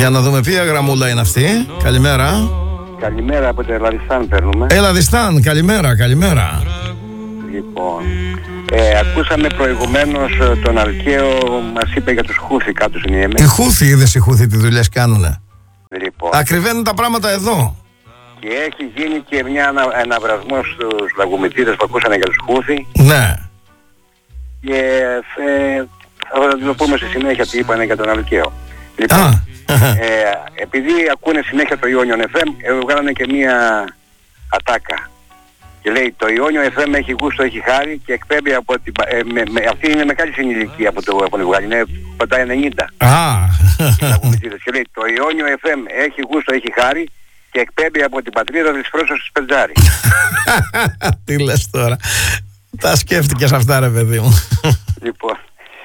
Για να δούμε ποια γραμμούλα είναι αυτή. Καλημέρα. Καλημέρα, από το Ελαδιστάν παίρνουμε. Ελαδιστάν, καλημέρα, καλημέρα. Λοιπόν, ακούσαμε προηγουμένως τον Αλκαίο, μας είπε για τους Χούθη κάτω στην Ιεμένη. Οι Χούθη, είδες οι Χούθη τι δουλειές κάνουνε. Λοιπόν. Ακριβένουν τα πράγματα εδώ. Και έχει γίνει και μια αναβρασμός στους λαγουμητήρες που ακούσανε για τους Χούθη. Ναι. Και θα το πούμε στη συνέχεια τι είπανε για τον Αλκαίο. Λοιπόν, επειδή ακούνε συνέχεια το Ιόνιο FM, βγάλανε και μια ατάκα. Και λέει το Ιόνιο FM έχει γούστο, έχει χάρη και εκπέμπει από την... αυτή είναι μεγάλη συνηλικία από το έχουν βγάλει, είναι κοντά 90. Και λέει το Ιόνιο FM έχει γούστο, έχει χάρη και εκπέμπει από την πατρίδα της Πρόσωσης της Πεντζάρη. Τι λες τώρα. Τα σκέφτηκες αυτά ρε παιδί μου. Λοιπόν,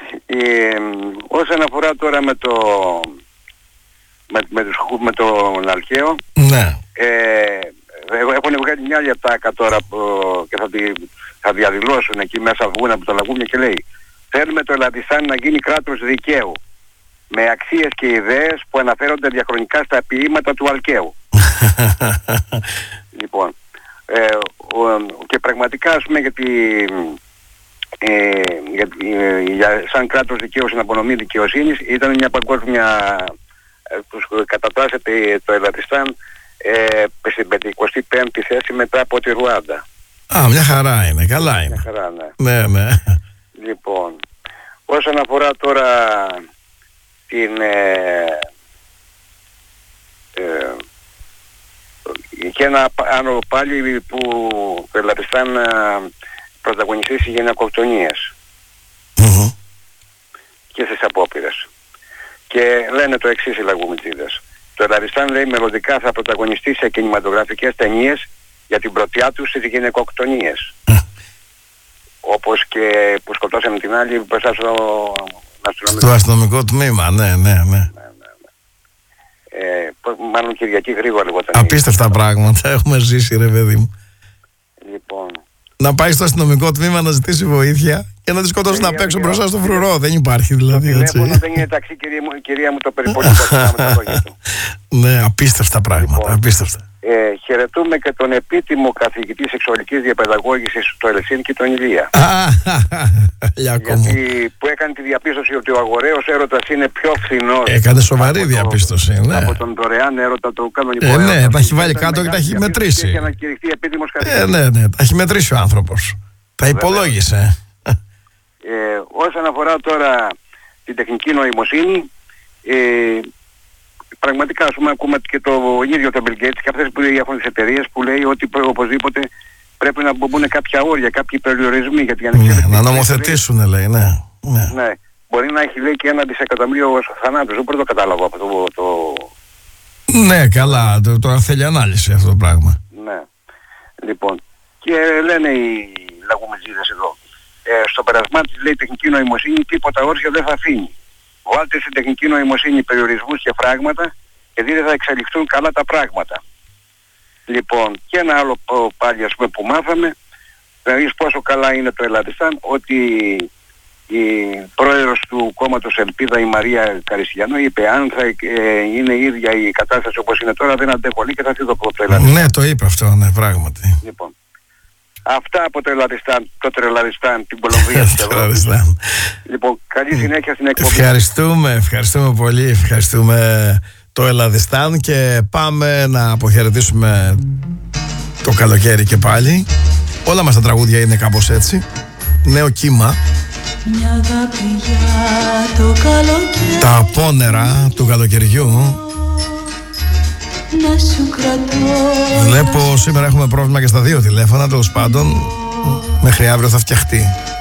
όσον αφορά τώρα με τον Αλκαίο, ναι. Έχουν βγάλει μια άλλη ατάκα τώρα και θα διαδηλώσουν εκεί μέσα, βγουν από τα λαγούμια και λέει θέλουμε το Ελαδιστάν να γίνει κράτος δικαίου με αξίες και ιδέες που αναφέρονται διαχρονικά στα ποίηματα του Αλκαίου. Λοιπόν, και πραγματικά ας πούμε σαν κράτος δικαίου στην απονομή δικαιοσύνης ήταν μια παγκόσμια που κατατάσσεται το Ελαδιστάν στην 55η θέση μετά από τη Ρουάντα. Μια χαρά είναι, καλά είναι. Μια χαρά, ναι. Ναι. Λοιπόν, όσον αφορά τώρα την και ένα άλλο πάλι που το Ελαδιστάν πρωταγωνιστήσει σε γενικοκτονίες και στις απόπειρες. Και λένε το εξής οι λαγουμιτζίδες. Το Ελαδιστάν, λέει, μελλοντικά θα πρωταγωνιστεί σε κινηματογραφικές ταινίες για την πρωτιά του στις γυναικοκτονίες. Όπως και που σκοτώσαμε την άλλη μπροστά στο αστυνομικό τμήμα, ναι. Μάλλον Κυριακή Γρήγορα λεγόταν. Απίστευτα πράγματα έχουμε ζήσει ρε παιδί μου. Λοιπόν. Να πάει στο αστυνομικό τμήμα να ζητήσει βοήθεια και να τη σκοτώσουν απ' έξω μπροστά στο φρουρό. Δεν υπάρχει δηλαδή. Το τηλέφωνο δεν είναι ταξί, κυρία μου, το περιπολικό με τα λόγια του. Ναι, απίστευτα πράγματα. Λοιπόν, απίστευτα. Χαιρετούμε και τον επίτιμο καθηγητή σεξουαλικής διαπαιδαγώγησης στο Ελσίνκι, τον Ηλία. Γιατί που έκανε τη διαπίστωση ότι ο αγοραίος έρωτας είναι πιο φθηνός. Έκανε σοβαρή διαπίστωση, ναι. Από τον δωρεάν έρωτα του κανονικού έρωτα. Ναι, τα έχει βάλει κάτω και τα έχει μετρήσει. Για να κηρυχθεί επίτιμος καθηγητής. Ναι, τα έχει μετρήσει ο άνθρωπος. Τα υπολόγισε. Όσον αφορά τώρα την τεχνική νοημοσύνη, πραγματικά ας πούμε ακούμε και το ίδιο το Bill Gates και αυτές που έχουν τις εταιρείες που λέει ότι οπωσδήποτε πρέπει να μπουν κάποια όρια, κάποιοι περιορισμοί για την ανεξέλεκτη. Να νομοθετήσουν λέει, ναι. Μπορεί να έχει λέει και 1 δισεκατομμύριο θανάτους, δεν μπορεί να το κατάλαβα από το... Ναι, καλά, τώρα θέλει ανάλυση αυτό το πράγμα. Ναι, λοιπόν, και λένε οι λαγουμετζίδες εδώ, στο περασμά της λέει τεχνική νοημοσύνη τίποτα όρια δεν θα αφήνει. Βάλτε στην τεχνική νοημοσύνη περιορισμούς και φράγματα και δεν θα εξελιχθούν καλά τα πράγματα. Λοιπόν, και ένα άλλο πάλι ας πούμε που μάθαμε, δηλαδή πόσο καλά είναι το Ελαδιστάν, ότι η πρόεδρος του κόμματος Ελπίδα, η Μαρία Καριστιανό, είπε αν θα είναι η ίδια η κατάσταση όπως είναι τώρα δεν αντέχω και θα φύγω από το Ελαδιστάν. Ναι, το είπε αυτό, ναι, πράγματι. Λοιπόν, αυτά από το Ελαδιστάν, το Τρελαδιστάν, την Κολομβία της Ευρώπης. Λοιπόν, καλή συνέχεια στην εκπομπή. Ευχαριστούμε πολύ, ευχαριστούμε το Ελαδιστάν και πάμε να αποχαιρετήσουμε το καλοκαίρι και πάλι. Όλα μας τα τραγούδια είναι κάπως έτσι. Νέο κύμα. Μια αγάπη για το καλοκαίρι. Τα απόνερα του καλοκαιριού. Να σου κρατώ. Βλέπω σήμερα έχουμε πρόβλημα και στα 2 τηλέφωνα, τέλος πάντων μέχρι αύριο θα φτιαχτεί.